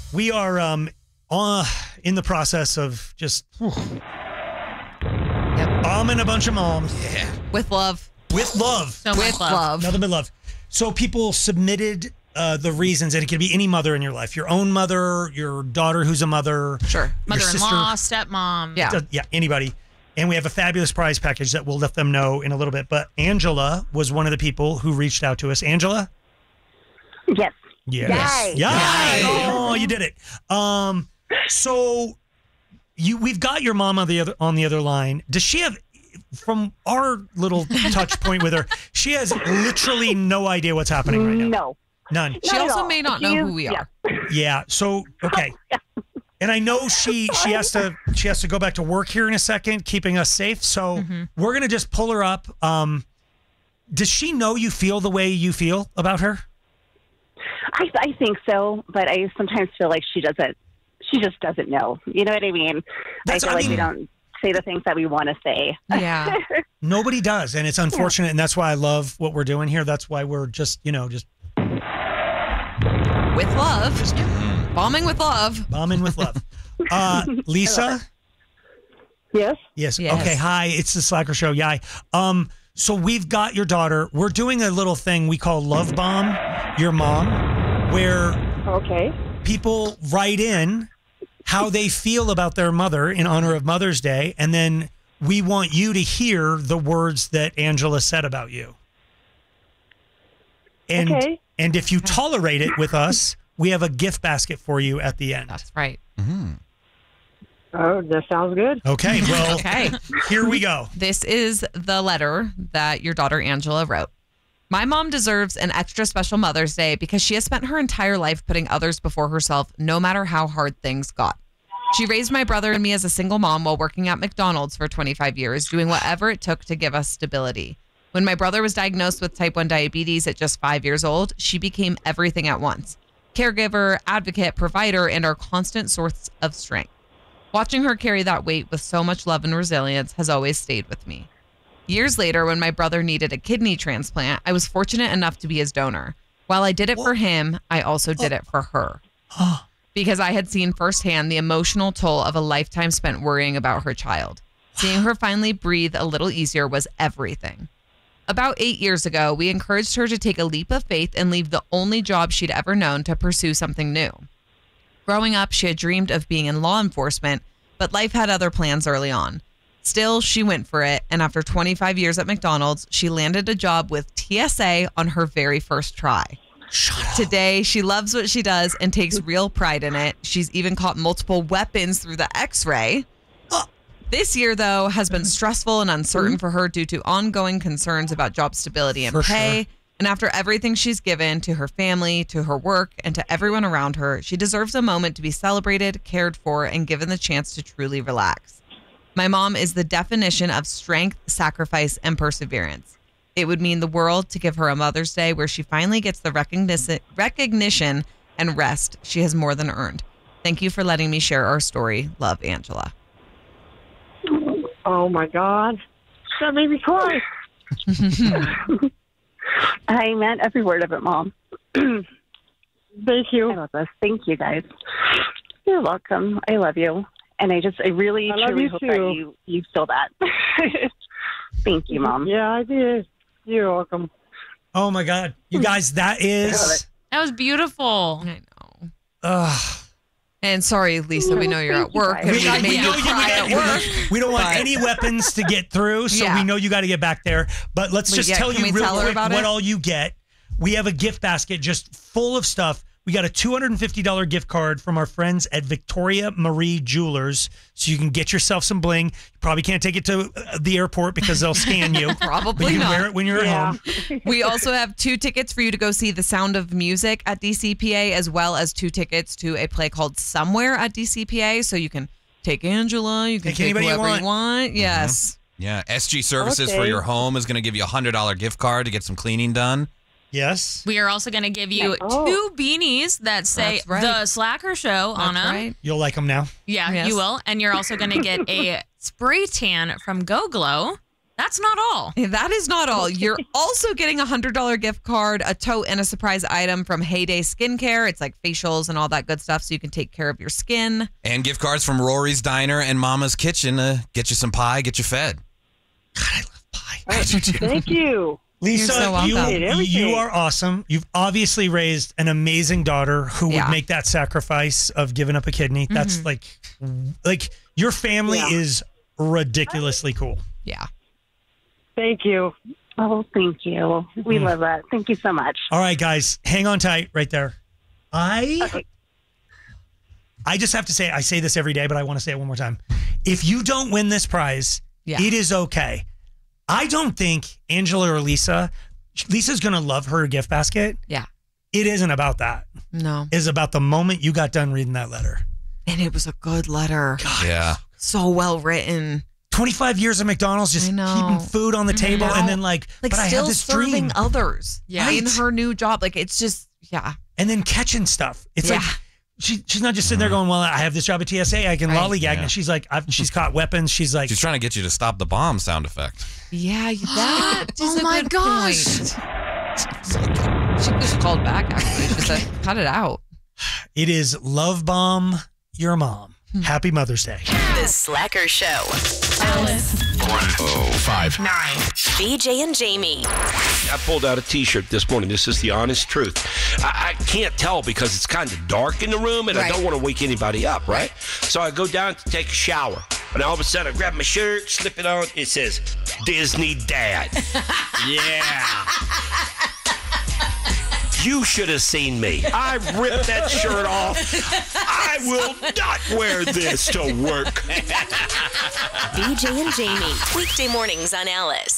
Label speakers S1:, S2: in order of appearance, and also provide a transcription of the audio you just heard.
S1: We are in the process of just bombing a bunch of moms.
S2: Yeah.
S3: With love.
S1: With love.
S4: So much love.
S1: Nothing but love. So people submitted the reasons, and it could be any mother in your life. Your own mother, your daughter who's a mother.
S3: Sure.
S4: Mother-in-law, stepmom.
S3: Yeah.
S1: Yeah, anybody. And we have a fabulous prize package that we'll let them know in a little bit. But Angela was one of the people who reached out to us. Angela?
S5: Yes.
S1: Yes.
S5: Yay.
S1: Yay. Oh, you did it. So we've got your mom on the other line. Does she have, from our little touch point with her, she has literally no idea what's happening right now?
S5: No.
S1: None.
S3: She also may not know who we are.
S1: Yeah. So, okay. And I know she has to go back to work here in a second, keeping us safe. So we're going to just pull her up. Does she know you feel the way you feel about her?
S5: I think so, but I sometimes feel like she just doesn't know. You know what I mean? I feel like we don't say the things that we want to say.
S3: Yeah.
S1: Nobody does. And it's unfortunate. And that's why I love what we're doing here. That's why we're just
S3: with love. Bombing with love.
S1: Bombing with love. Lisa?
S5: Yes?
S1: Yes. Okay. Hi. It's the Slacker Show. Yay. So we've got your daughter. We're doing a little thing we call Love Bomb Your Mom, where people write in how they feel about their mother in honor of Mother's Day. And then we want you to hear the words that Angela said about you. And and if you tolerate it with us, we have a gift basket for you at the end.
S3: That's right.
S5: Oh, that sounds good.
S1: Okay, well,
S3: Okay.
S1: Here we go.
S3: This is the letter that your daughter Angela wrote. My mom deserves an extra special Mother's Day because she has spent her entire life putting others before herself, no matter how hard things got. She raised my brother and me as a single mom while working at McDonald's for 25 years, doing whatever it took to give us stability. When my brother was diagnosed with type 1 diabetes at just 5 years old, she became everything at once. Caregiver, advocate, provider, and our constant source of strength. Watching her carry that weight with so much love and resilience has always stayed with me. Years later, when my brother needed a kidney transplant, I was fortunate enough to be his donor. While I did it for him, I also did it for her. Because I had seen firsthand the emotional toll of a lifetime spent worrying about her child. Seeing her finally breathe a little easier was everything. About 8 years ago, we encouraged her to take a leap of faith and leave the only job she'd ever known to pursue something new. Growing up, she had dreamed of being in law enforcement, but life had other plans early on. Still, she went for it, and after 25 years at McDonald's, she landed a job with TSA on her very first try. Today, she loves what she does and takes real pride in it. She's even caught multiple weapons through the X-ray. This year, though, has been stressful and uncertain for her due to ongoing concerns about job stability and pay. Sure. And after everything she's given to her family, to her work, and to everyone around her, she deserves a moment to be celebrated, cared for, and given the chance to truly relax. My mom is the definition of strength, sacrifice, and perseverance. It would mean the world to give her a Mother's Day where she finally gets the recognition and rest she has more than earned. Thank you for letting me share our story. Love, Angela.
S5: Oh, my God. That made me cry. I meant every word of it, Mom. Thank you. I love this. Thank you, guys. You're welcome. I love you. And I really, truly hope that you feel that. Thank you, Mom.
S6: Yeah, I did. You're welcome.
S1: Oh, my God. You guys, that
S4: was beautiful.
S3: I know. And sorry, Lisa, we know you're at work. And we made you cry at work.
S1: We don't want any weapons to get through, so we know you got to get back there. But let's just tell you real quick what all you get. We have a gift basket just full of stuff. We got a $250 gift card from our friends at Victoria Marie Jewelers, so you can get yourself some bling. You probably can't take it to the airport because they'll scan you.
S3: Probably
S1: but you
S3: not.
S1: Wear it when you're at home.
S3: We also have 2 tickets for you to go see The Sound of Music at DCPA, as well as 2 tickets to a play called Somewhere at DCPA. So you can take Angela, you can take whoever you want. Yes.
S2: Yeah. SG Services for your home is going to give you a $100 gift card to get some cleaning done.
S1: Yes.
S4: We are also going to give you 2 beanies that say The Slacker Show on them.
S3: Right.
S1: You'll like them now.
S4: Yeah, you will. And you're also going to get a spray tan from Go Glow. That's not all.
S3: That is not all. You're also getting a $100 gift card, a tote, and a surprise item from Heyday Skincare. It's like facials and all that good stuff so you can take care of your skin.
S2: And gift cards from Rory's Diner and Mama's Kitchen to get you some pie, get you fed.
S1: God, I love pie.
S6: Thank you.
S1: Lisa,
S3: so
S1: you are awesome. You've obviously raised an amazing daughter who would make that sacrifice of giving up a kidney. That's like your family is ridiculously cool.
S3: Yeah.
S6: Thank you.
S5: Oh, thank you. We love that. Thank you so much.
S1: All right, guys, hang on tight right there. I just have to say, I say this every day, but I want to say it one more time. If you don't win this prize, it is okay. I don't think Angela or Lisa's going to love her gift basket.
S3: Yeah.
S1: It isn't about that.
S3: No.
S1: It's about the moment you got done reading that letter.
S3: And it was a good letter.
S1: God.
S2: Yeah.
S3: So well written.
S1: 25 years of McDonald's just keeping food on the table and then but I
S3: still
S1: have this
S3: serving
S1: dream.
S3: others in her new job. Like it's just,
S1: And then catching stuff. It's like she's not just sitting there going, well, I have this job at TSA. I can lollygag. And she's like, she's caught weapons. She's like.
S2: She's trying to get you to stop the bomb sound effect.
S3: Yeah, that is a good point. She just called back, actually. She said, cut it out.
S1: It is Love Bomb Your Mom. Happy Mother's Day.
S7: The Slacker Show.
S8: Alice.
S9: 105.9.
S7: BJ and Jamie.
S9: I pulled out a T-shirt this morning. This is the honest truth. I can't tell because it's kind of dark in the room, and I don't want to wake anybody up, right? So I go down to take a shower, and all of a sudden I grab my shirt, slip it on. It says, Disney Dad. Yeah. You should have seen me. I ripped that shirt off. I will not wear this to work.
S7: BJ and Jamie. Weekday mornings on Alice.